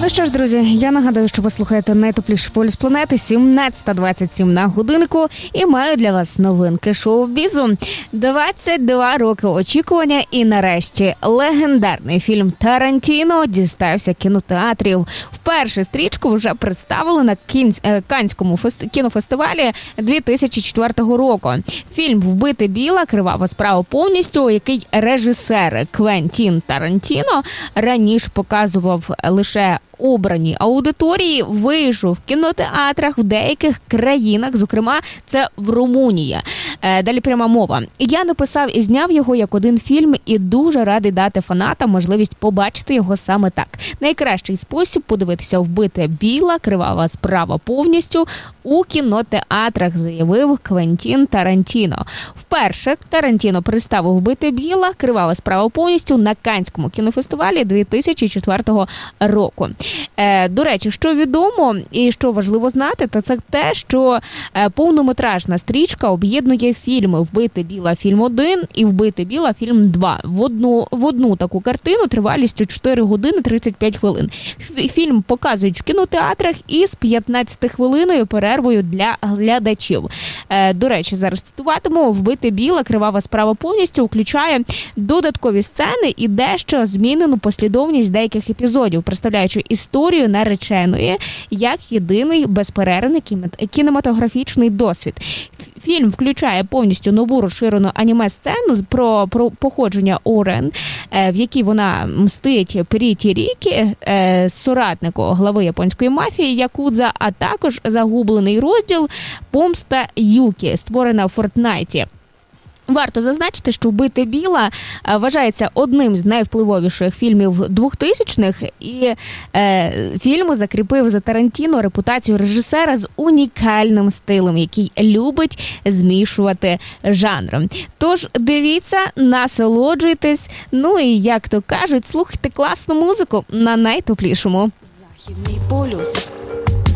Ну що ж, друзі, я нагадую, що ви слухаєте найтопліший полюс планети, 17:27 на годиннику, і маю для вас новинки шоу-бізу. 22 роки очікування, і нарешті легендарний фільм «Тарантіно» дістався кінотеатрів. Вперше стрічку вже представили на Каннському кінофестивалі 2004 року. Фільм «Вбити Біла. Кривава справа повністю», який режисер Квентін Тарантіно раніше показував лише обраній аудиторії, вийшов в кінотеатрах в деяких країнах, зокрема, це в Румунії. Далі пряма мова. Я написав і зняв його як один фільм і дуже радий дати фанатам можливість побачити його саме так. Найкращий спосіб подивитися «Вбити Біла. Кривава справа повністю» у кінотеатрах, заявив Квентін Тарантіно. Вперше Тарантіно представив «Вбити Біла. Кривава справа повністю» на Каннському кінофестивалі 2004 року. До речі, що відомо і що важливо знати, то це те, що повнометражна стрічка об'єднує фільми «Вбити Біла. Фільм 1» і «Вбити Біла. Фільм 2» в одну таку картину тривалістю 4 години 35 хвилин. Фільм показують в кінотеатрах із 15-хвилинною перервою для глядачів. До речі, зараз цитуватиму: «Вбити Біла. Кривава справа повністю» включає додаткові сцени і дещо змінену послідовність деяких епізодів, представляючи історію нареченої як єдиний безперервний кінематографічний досвід. Фільм включає повністю нову розширену аніме-сцену про походження Орен, в якій вона мстить Пріті Рікі, соратнику глави японської мафії Якудза, а також загублений розділ «Помста Юкі», створена в Фортнайті. Варто зазначити, що «Вбити Біла» вважається одним з найвпливовіших фільмів 2000-х, і фільм закріпив за Тарантіно репутацію режисера з унікальним стилем, який любить змішувати жанри. Тож дивіться, насолоджуйтесь, ну і, як то кажуть, слухайте класну музику на найтоплішому. Західний полюс.